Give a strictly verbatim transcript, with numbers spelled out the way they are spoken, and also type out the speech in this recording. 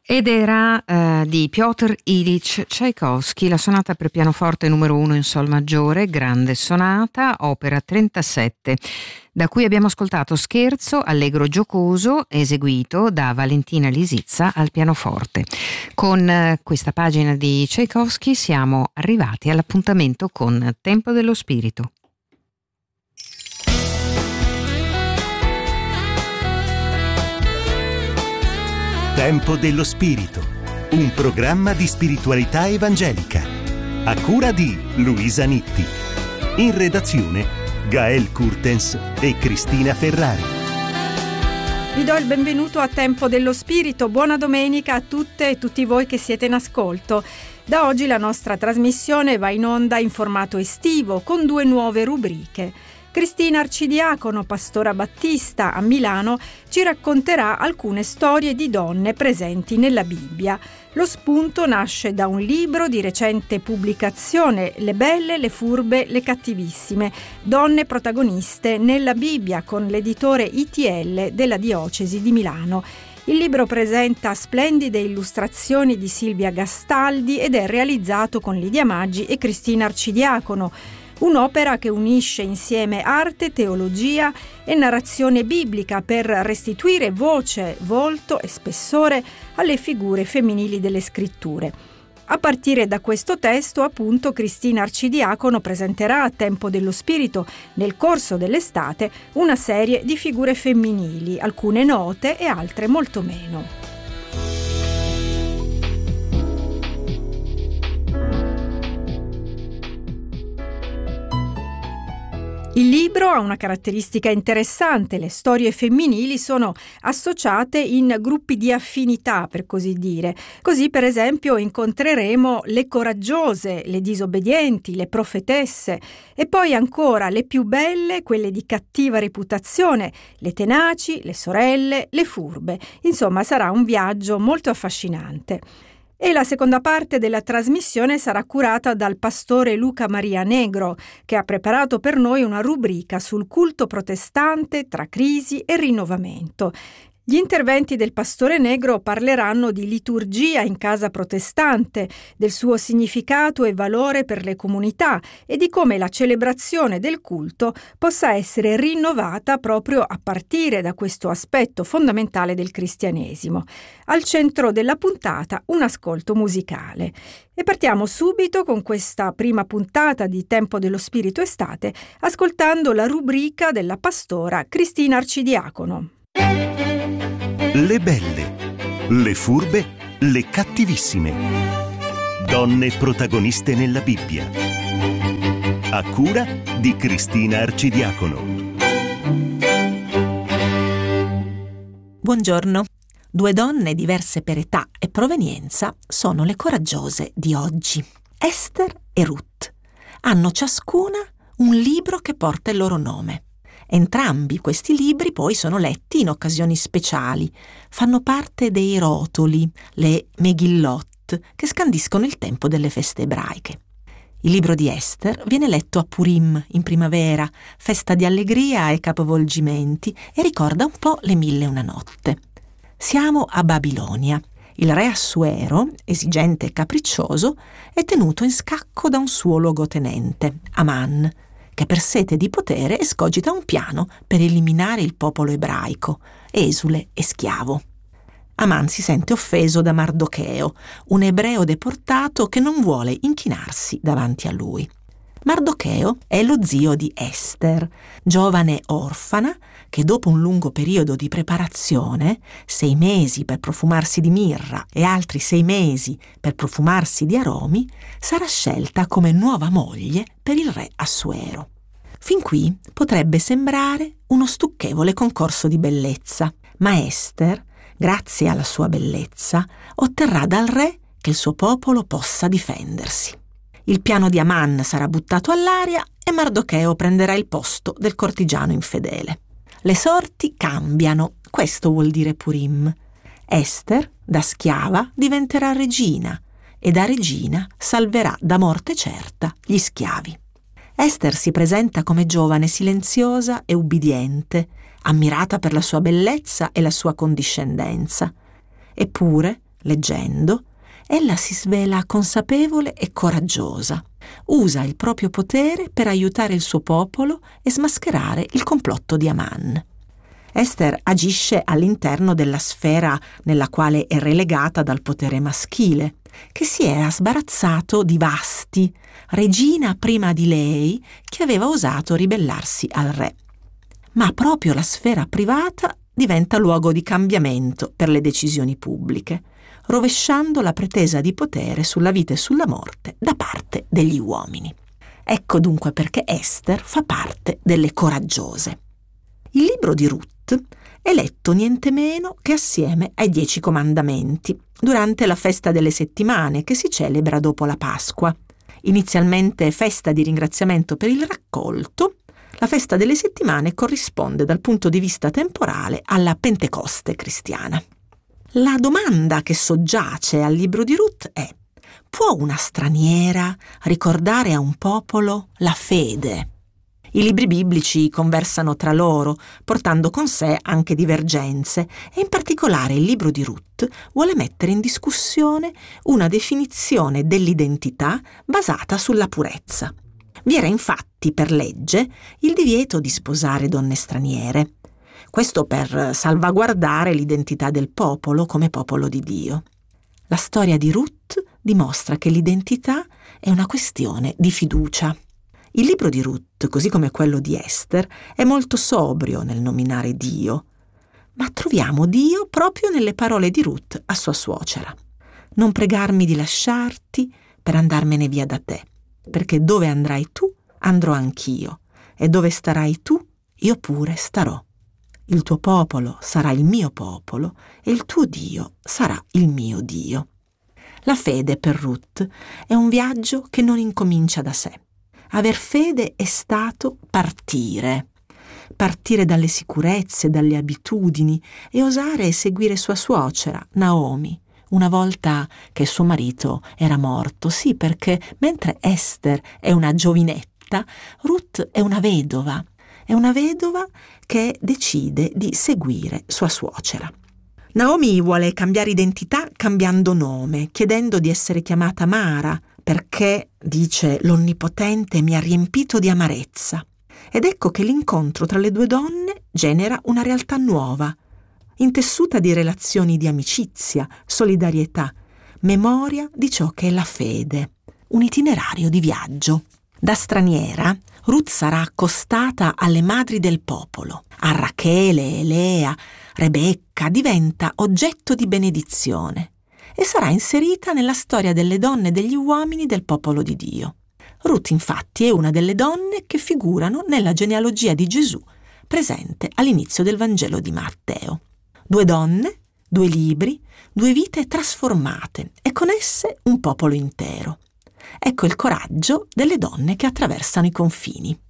Ed era eh, di Piotr Ilyich Tchaikovsky, la sonata per pianoforte numero uno in sol maggiore, grande sonata, opera trentasette, da cui abbiamo ascoltato Scherzo, allegro giocoso, eseguito da Valentina Lisizza al pianoforte. Con eh, questa pagina di Tchaikovsky siamo arrivati all'appuntamento con Tempo dello Spirito. Tempo dello Spirito, un programma di spiritualità evangelica, a cura di Luisa Nitti. In redazione Gael Kurtens e Cristina Ferrari. Vi do il benvenuto a Tempo dello Spirito, buona domenica a tutte e tutti voi che siete in ascolto. Da oggi la nostra trasmissione va in onda in formato estivo con due nuove rubriche. Cristina Arcidiacono, pastora battista a Milano, ci racconterà alcune storie di donne presenti nella Bibbia. Lo spunto nasce da un libro di recente pubblicazione, Le belle, le furbe, le cattivissime, donne protagoniste nella Bibbia, con l'editore I T L della diocesi di Milano. Il libro presenta splendide illustrazioni di Silvia Gastaldi ed è realizzato con Lidia Maggi e Cristina Arcidiacono. Un'opera che unisce insieme arte, teologia e narrazione biblica per restituire voce, volto e spessore alle figure femminili delle scritture. A partire da questo testo, appunto, Cristina Arcidiacono presenterà a Tempo dello Spirito, nel corso dell'estate, una serie di figure femminili, alcune note e altre molto meno. Il libro ha una caratteristica interessante: le storie femminili sono associate in gruppi di affinità, per così dire. Così, per esempio, incontreremo le coraggiose, le disobbedienti, le profetesse, e poi ancora le più belle, quelle di cattiva reputazione, le tenaci, le sorelle, le furbe. Insomma, sarà un viaggio molto affascinante. E la seconda parte della trasmissione sarà curata dal pastore Luca Maria Negro, che ha preparato per noi una rubrica sul culto protestante tra crisi e rinnovamento. Gli interventi del pastore Negro parleranno di liturgia in casa protestante, del suo significato e valore per le comunità e di come la celebrazione del culto possa essere rinnovata proprio a partire da questo aspetto fondamentale del cristianesimo. Al centro della puntata un ascolto musicale. E partiamo subito con questa prima puntata di Tempo dello Spirito Estate, ascoltando la rubrica della pastora Cristina Arcidiacono. Le belle, le furbe, le cattivissime. Donne protagoniste nella Bibbia. A cura di Cristina Arcidiacono. Buongiorno. Due donne diverse per età e provenienza sono le coraggiose di oggi. Ester e Ruth hanno ciascuna un libro che porta il loro nome. Entrambi questi libri poi sono letti in occasioni speciali, fanno parte dei rotoli, le Megillot, che scandiscono il tempo delle feste ebraiche. Il libro di Ester viene letto a Purim, in primavera, festa di allegria e capovolgimenti, e ricorda un po' le mille e una notte. Siamo a Babilonia. Il re Assuero, esigente e capriccioso, è tenuto in scacco da un suo luogotenente, Aman, che per sete di potere escogita un piano per eliminare il popolo ebraico, esule e schiavo. Aman si sente offeso da Mardocheo, un ebreo deportato che non vuole inchinarsi davanti a lui. Mardocheo è lo zio di Ester, giovane orfana che dopo un lungo periodo di preparazione, sei mesi per profumarsi di mirra e altri sei mesi per profumarsi di aromi, sarà scelta come nuova moglie per il re Assuero. Fin qui potrebbe sembrare uno stucchevole concorso di bellezza, ma Ester, grazie alla sua bellezza, otterrà dal re che il suo popolo possa difendersi. Il piano di Aman sarà buttato all'aria e Mardocheo prenderà il posto del cortigiano infedele. Le sorti cambiano, questo vuol dire Purim. Ester, da schiava, diventerà regina e da regina salverà da morte certa gli schiavi. Ester si presenta come giovane silenziosa e ubbidiente, ammirata per la sua bellezza e la sua condiscendenza. Eppure leggendo, ella si svela consapevole e coraggiosa. Usa il proprio potere per aiutare il suo popolo e smascherare il complotto di Aman. Ester agisce all'interno della sfera nella quale è relegata dal potere maschile, che si era sbarazzato di Vasti, regina prima di lei, che aveva osato ribellarsi al re. Ma proprio la sfera privata diventa luogo di cambiamento per le decisioni pubbliche, rovesciando la pretesa di potere sulla vita e sulla morte da parte degli uomini. Ecco dunque perché Ester fa parte delle coraggiose. Il libro di Ruth è letto niente meno che assieme ai Dieci Comandamenti, durante la festa delle settimane che si celebra dopo la Pasqua. Inizialmente festa di ringraziamento per il raccolto, la festa delle settimane corrisponde dal punto di vista temporale alla Pentecoste cristiana. La domanda che soggiace al libro di Ruth è: può una straniera ricordare a un popolo la fede? I libri biblici conversano tra loro, portando con sé anche divergenze, e in particolare il libro di Ruth vuole mettere in discussione una definizione dell'identità basata sulla purezza. Vi era infatti per legge il divieto di sposare donne straniere. Questo per salvaguardare l'identità del popolo come popolo di Dio. La storia di Ruth dimostra che l'identità è una questione di fiducia. Il libro di Ruth, così come quello di Ester, è molto sobrio nel nominare Dio, ma troviamo Dio proprio nelle parole di Ruth a sua suocera. Non pregarmi di lasciarti per andarmene via da te, perché dove andrai tu andrò anch'io, e dove starai tu io pure starò. Il tuo popolo sarà il mio popolo e il tuo Dio sarà il mio Dio. La fede per Ruth è un viaggio che non incomincia da sé. Aver fede è stato partire. Partire dalle sicurezze, dalle abitudini e osare seguire sua suocera, Naomi, una volta che suo marito era morto. Sì, perché mentre Ester è una giovinetta, Ruth è una vedova. È una vedova che decide di seguire sua suocera. Naomi vuole cambiare identità cambiando nome, chiedendo di essere chiamata Mara, perché, dice, l'Onnipotente mi ha riempito di amarezza. Ed ecco che l'incontro tra le due donne genera una realtà nuova, intessuta di relazioni di amicizia, solidarietà, memoria di ciò che è la fede, un itinerario di viaggio. Da straniera, Ruth sarà accostata alle madri del popolo, a Rachele, Lea, Rebecca, diventa oggetto di benedizione e sarà inserita nella storia delle donne e degli uomini del popolo di Dio. Ruth, infatti, è una delle donne che figurano nella genealogia di Gesù, presente all'inizio del Vangelo di Matteo. Due donne, due libri, due vite trasformate e con esse un popolo intero. Ecco il coraggio delle donne che attraversano i confini.